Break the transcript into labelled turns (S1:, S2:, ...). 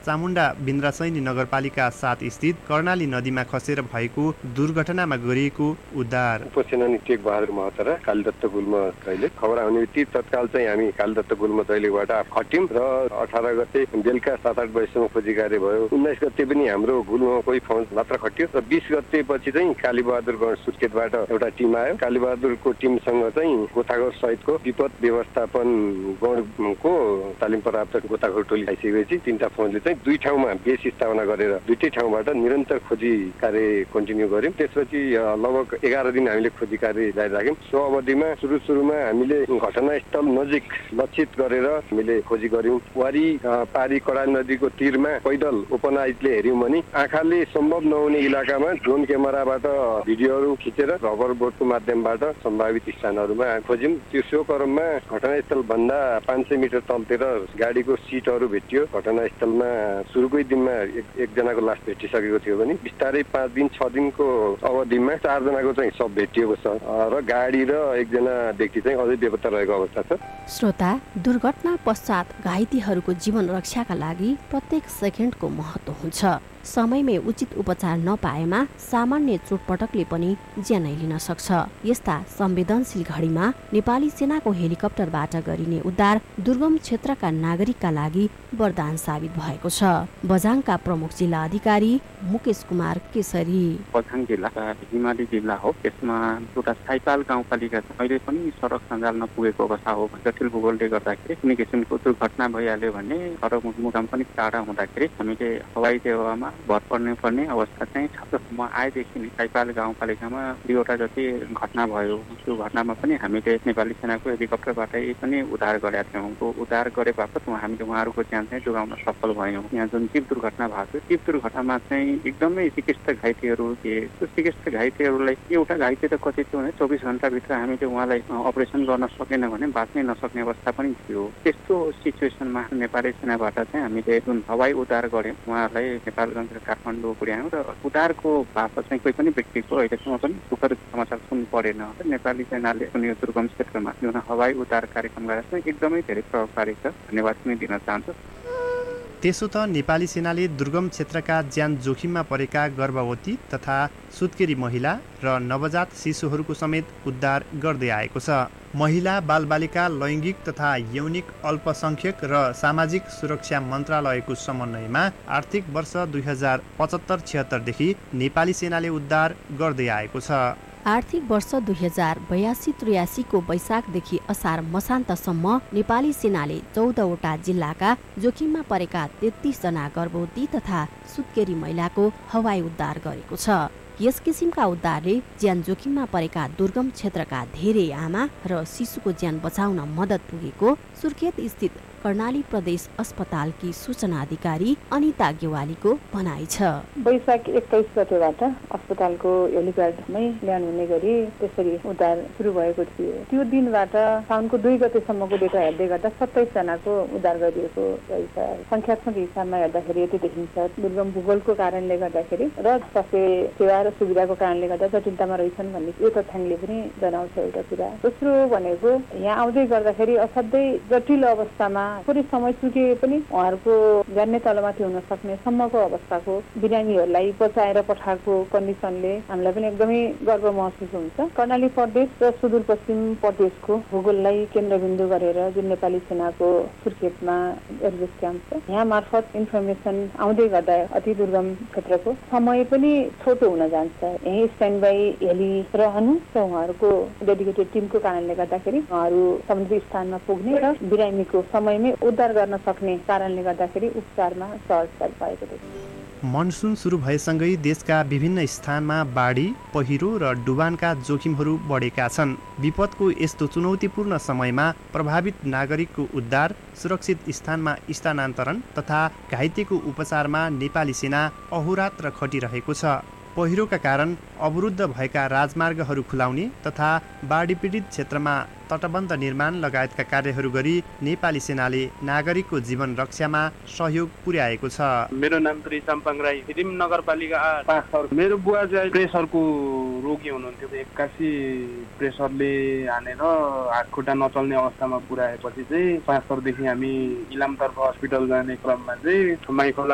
S1: चामुण्डा बिन्द्रासैनी नगरपालिका 7 स्थित कर्णाली नदीमा खसेर भएको दुर्घटनामा गरिएको उद्धार।
S2: उपसेनानी टेक बहादुर महतो र कालीदत्त गुल्म दैलेख खबर आउने बित्तिकै तत्काल चाहिँ हामी कालीदत्त गुल्म दैलेखबाट खट्यौं र 18 गते बेलुका 7-8 बजेसम्म खोजी कार्य भयो। 19 गते पनि हाम्रो गुल्ममा कोही फौज मात्र खट्यो र 20 गते पछि चाहिँ कालीबहादुर गण सुर्खेतबाट एउटा टिम आयो। कालीबहादुरको टिमसँग चाहिँ गोताखोर सहितको विपद व्यवस्थापन गणको तालिम प्राप्त गोताखोर टोली आइसकेपछि तीनटा फौजले चाहिँ दुई ठाउँमा बेस स्थापना गरेर दुईटै ठाउँबाट निरन्तर खोजी कार्य कन्टिन्यू गर्यौं। त्यसपछि लगभग 11 दिन हामीले खोजी कार्य जारी राख्यौं। सो अवधिमा सुरुमा हामीले घटनास्थल नजिक लक्षित गरेर हामीले खोजी गर्यौं। वारी पारी कडाल नदीको तीरमा पैदल ओपन आइजले हेर्यौं भने आँखाले सम्भव नहुने इलाकामा ड्रोन क्यामेराबाट भिडियोहरू खिचेर रबर बोटको माध्यमबाट सम्भावित स्थानहरूमा खोज्यौं। त्यो सो क्रममा घटनास्थल भन्दा 500 मिटर तलतिर गाडीको सिटहरू भेटियो। घटनास्थलमा सुरुकै दिनमा एकजनाको लास भेटिसकेको थियो भने बिस्तारै 5 दिन 6 दिनको अवधिमा 4 जनाको चाहिँ शव भेटिएको छ र गाडी र एकजना व्यक्ति चाहिँ अझै बेपत्ता रहेको अवस्था छ।
S3: श्रोता, दुर्घटना पश्चात घाइतेहरूको जीवन रक्षाका लागि प्रत्येक सेकेन्डको महत्त्व हुन्छ। समयमै उचित उपचार नपाएमा सामान्य चोटपटकले पनि ज्यानै लिन सक्छ। यस्ता संवेदनशील घडीमा नेपाली सेनाको हेलिकप्टरबाट गरिने उद्धार दुर्गम क्षेत्रका नागरिकका लागि वरदान साबित भएको छ। बझाङका प्रमुख जिल्ला अधिकारी मुकेश कुमार केसरी।
S4: बझाङ जिल्ला हिमाली जिल्ला हो। यसमा एउटा साइपाल गाउँपालिका छ। अहिले पनि सडक सञ्जाल नपुगेको अवस्था हो। जटिल भूगोलले गर्दाखेरि कुनै किसिमको दुर्घटना भइहाल्यो भने सडक मुकाम पनि टाढा हुँदाखेरि हामीले हवाई सेवामा भर पर्ने अवस्था चाहिँ छ। म आएदेखि नै साइपाल गाउँपालिकामा 2वटा जति घटना भयो। त्यो घटनामा पनि हामीले नेपाली सेनाको हेलिकप्टरबाटै पनि उद्धार गरेका थियौँ। उद्धार गरे बापत हामीले उहाँहरूको ज्यान चाहिँ जोगाउन सफल भयौँ। यहाँ जुन जीव दुर्घटना भएको थियो, त्यो दुर्घटनामा चाहिँ एकदमै चिकित्सक घाइतेहरू थिए। त्यो चिकित्सक घाइतेहरूलाई एउटा घाइते त कति थियो भने 24 घण्टाभित्र हामीले उहाँलाई अपरेसन गर्न सकेन भने बाँच्नै नसक्ने अवस्था पनि थियो। त्यस्तो सिचुएसनमा नेपाली सेनाबाट चाहिँ हामीले जुन हवाई उद्धार गऱ्यौँ, उहाँहरूलाई नेपालगञ्ज र काठमाडौँ पुर्यायौँ र उद्धारको बापत चाहिँ कोही पनि व्यक्तिको अहिलेसम्म पनि दुःखद समाचार सुन्नु परेन। नेपाली सेनाले यो दुर्गम क्षेत्रमा जुन हवाई उद्धार कार्यक्रम गरेर चाहिँ एकदमै धेरै प्रभावकारी छ। धन्यवाद पनि दिन चाहन्छु।
S1: त्यसो त नेपाली सेनाले दुर्गम क्षेत्रका ज्यान जोखिममा परेका गर्भवती तथा सुत्केरी महिला र नवजात शिशुहरूको समेत उद्धार गर्दै आएको छ। महिला बालबालिका लैङ्गिक तथा यौनिक अल्पसंख्यक र सामाजिक सुरक्षा मन्त्रालयको समन्वयमा आर्थिक वर्ष 2075-76 देखि नेपाली सेनाले उद्धार गर्दै आएको छ।
S3: आर्थिक वर्ष 2082-83 को वैशाखदेखि असार मसान्तसम्म नेपाली सेनाले 14वटा जिल्लाका जोखिममा परेका 33 जना गर्भवती तथा सुत्केरी महिलाको हवाई उद्धार गरेको छ। यस किसिमका उद्धारले ज्यान जोखिममा परेका दुर्गम क्षेत्रका धेरै आमा र शिशुको ज्यान बचाउन मद्दत पुगेको सुर्खेत स्थित कर्णाली प्रदेश अस्पतालकी सूचना अधिकारी अनिता गेवालीको भनाइ छ।
S5: वैशाख 21 गतेबाट अस्पतालको हेलिप्याडमै ल्यान हुने गरी त्यसरी उद्धार सुरु भएको थियो। त्यो दिनबाट साउनको 2 गतेसम्मको डेटा हेर्दै गर्दा 27 जनाको उद्धार गरिएको रहेछ। संख्यात्मक हिसाबमा हेर्दाखेरि यति देखिन्छ। दुर्गम भूगोलको कारणले गर्दाखेरि र स्वास्थ्य सेवा र सुविधाको कारणले गर्दा जटिलतामा रहेछन् भन्ने यो तथ्याङ्कले पनि जनाउँछ एउटा कुरा। दोस्रो भनेको यहाँ आउँदै गर्दाखेरि असाध्यै जटिल अवस्थामा थोरै समय चुके पनि उहाँहरूको जान्ने तलमाथि हुन सक्ने सम्मको अवस्थाको बिरामीहरूलाई बचाएर पठाएको कन्डिसनले हामीलाई पनि एकदमै गर्व महसुस हुन्छ। कर्णाली प्रदेश र सुदूरपश्चिम प्रदेशको भूगोललाई केन्द्रबिन्दु गरेर जुन नेपाली सेनाको सुर्खेतमा एयरबेस क्याम्प छ, यहाँ मार्फत इन्फर्मेसन आउँदै गर्दा अति दुर्गम क्षेत्रको समय पनि छोटो हुन जान्छ। यही स्ट्यान्ड बाई हेली रहनु र उहाँहरूको डेडिकेटेड टिमको कारणले गर्दाखेरि उहाँहरू सम्बन्धित स्थानमा पुग्ने र बिरामीको समयमै उद्धार गर्न सक्ने कारणले गर्दाखेरि उपचारमा सहजता पाएको थियो।
S1: मनसुन सुरु भएसँगै देशका विभिन्न स्थानमा बाढी, पहिरो र डुबानका जोखिमहरू बढेका छन्। विपदको यस्तो चुनौतीपूर्ण समयमा प्रभावित नागरिकको उद्धार, सुरक्षित स्थानमा स्थानान्तरण तथा घाइतेको उपचारमा नेपाली सेना अहोरात्र खटिरहेको छ। पहिरोका कारण अवरुद्ध भएका राजमार्गहरू खुलाउने तथा बाढी पीडित क्षेत्रमा तटबन्ध निर्माण लगायतका कार्यहरू गरी नेपाली सेनाले नागरिकको जीवन रक्षामा सहयोग पुर्याएको छ।
S6: मेरो नाम त्रिसाम्पाङ राई, हिरिम नगरपालिका 5 मेरो बुवा चाहिँ प्रेसरको रोगी हुनुहुन्थ्यो। 81 प्रेसरले हानेर हातखुट्टा नचल्ने अवस्थामा पुर्याएपछि चाहिँ 5 देखि हामी इलामतर्फ हस्पिटल जाने क्रममा चाहिँ माइखोला